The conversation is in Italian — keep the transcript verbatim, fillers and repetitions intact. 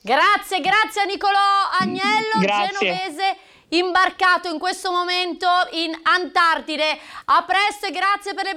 Grazie, grazie a Nicolò Agnello, Grazie. genovese, imbarcato in questo momento in Antartide. A presto e grazie per le